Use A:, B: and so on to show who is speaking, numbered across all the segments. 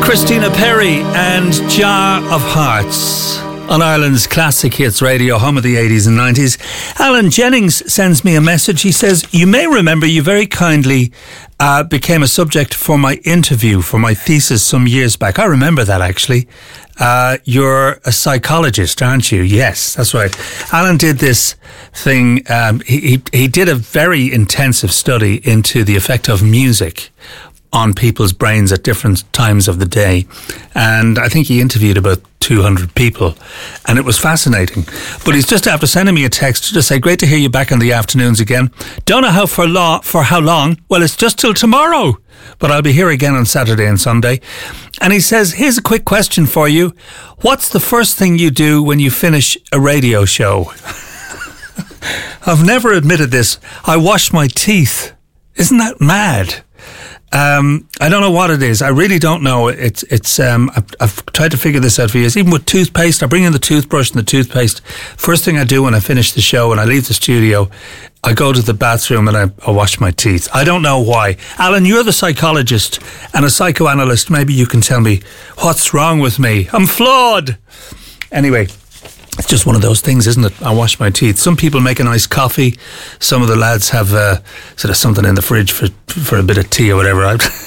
A: Christina Perri and Jar of Hearts on Ireland's Classic Hits Radio, home of the 80s and 90s. Alan Jennings sends me a message. He says, you may remember you very kindly became a subject for my interview, for my thesis some years back. I remember that, actually. You're a psychologist, aren't you? Yes, that's right. Alan did this thing. He did a very intensive study into the effect of music on people's brains at different times of the day. And I think he interviewed about 200 people, and it was fascinating. But he's just after sending me a text to say, great to hear you back in the afternoons again. Don't know for how long. Well, it's just till tomorrow, but I'll be here again on Saturday and Sunday. And he says, here's a quick question for you. What's the first thing you do when you finish a radio show? I've never admitted this. I wash my teeth. Isn't that mad? I don't know what it is. I really don't know. I've tried to figure this out for years. Even with toothpaste, I bring in the toothbrush and the toothpaste. First thing I do when I finish the show, when I leave the studio, I go to the bathroom and I wash my teeth. I don't know why. Alan, you're the psychologist and a psychoanalyst. Maybe you can tell me what's wrong with me. I'm flawed. Anyway, it's just one of those things, isn't it? I wash my teeth. Some people make a nice coffee. Some of the lads have sort of something in the fridge for a bit of tea or whatever.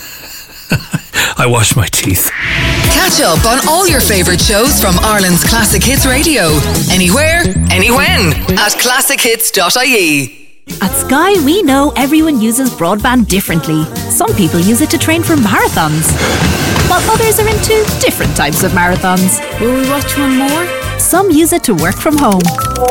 A: I wash my teeth.
B: Catch up on all your favourite shows from Ireland's Classic Hits Radio. Anywhere, anywhen at classichits.ie.
C: At Sky, we know everyone uses broadband differently. Some people use it to train for marathons, while others are into different types of marathons.
D: Will we watch one more?
C: Some use it to work from home.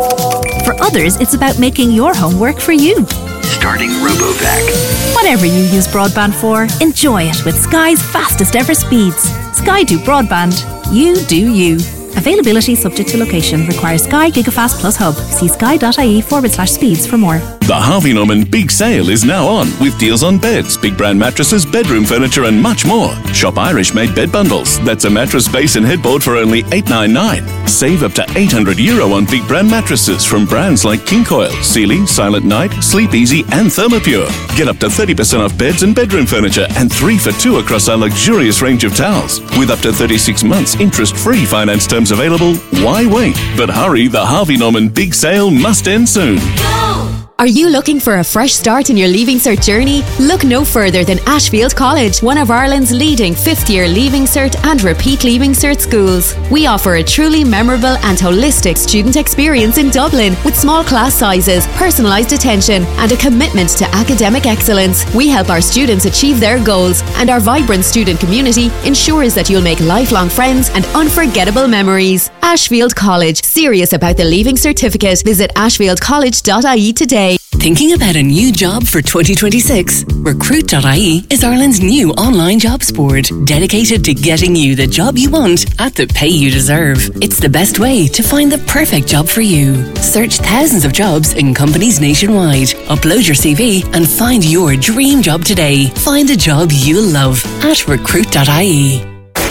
C: For others, it's about making your home work for you.
E: Starting RoboVac.
C: Whatever you use broadband for, enjoy it with Sky's fastest ever speeds. Sky do broadband. You do you. Availability subject to location. Requires Sky Gigafast Plus Hub. See sky.ie/speeds for more.
F: The Harvey Norman Big Sale is now on, with deals on beds, big brand mattresses, bedroom furniture and much more. Shop Irish-made bed bundles. That's a mattress base and headboard for only $8.99. Save up to €800 on big brand mattresses from brands like King Coil, Sealy, Silent Night, Sleep Easy and Thermopure. Get up to 30% off beds and bedroom furniture and 3 for 2 across our luxurious range of towels. With up to 36 months interest-free finance terms available, why wait? But hurry, the Harvey Norman Big Sale must end soon.
D: Are you looking for a fresh start in your Leaving Cert journey? Look no further than Ashfield College, one of Ireland's leading fifth-year Leaving Cert and repeat Leaving Cert schools. We offer a truly memorable and holistic student experience in Dublin with small class sizes, personalised attention and a commitment to academic excellence. We help our students achieve their goals, and our vibrant student community ensures that you'll make lifelong friends and unforgettable memories. Ashfield College, serious about the Leaving Certificate. Visit ashfieldcollege.ie today.
G: Thinking about a new job for 2026? Recruit.ie is Ireland's new online jobs board, dedicated to getting you the job you want at the pay you deserve. It's the best way to find the perfect job for you. Search thousands of jobs in companies nationwide. Upload your CV and find your dream job today. Find a job you'll love at recruit.ie.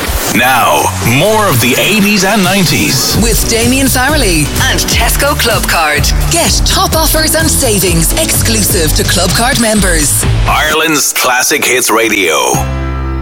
E: Now, more of the 80s and 90s.
B: With Damien Farrelly and Tesco Club Card. Get top offers and savings exclusive to Club Card members.
E: Ireland's Classic Hits Radio.